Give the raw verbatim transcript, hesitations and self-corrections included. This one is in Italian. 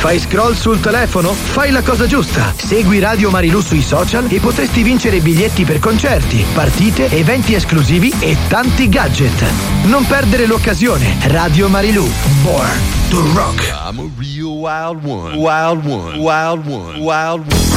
Fai scroll sul telefono? Fai la cosa giusta. Segui Radio Marilù sui social e potresti vincere biglietti per concerti, partite, eventi esclusivi e tanti gadget. Non perdere l'occasione. Radio Marilù. Born to rock. I'm a real wild one. Wild one. Wild one. Wild one.